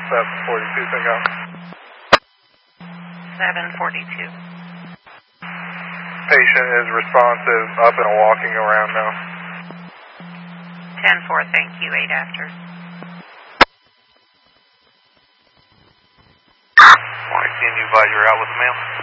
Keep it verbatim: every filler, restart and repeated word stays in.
seven forty-two, pick up. seven forty-two. Patient is responsive, up and walking around now. ten four, thank you, eight after. Morning, can you advise you're out with the mail?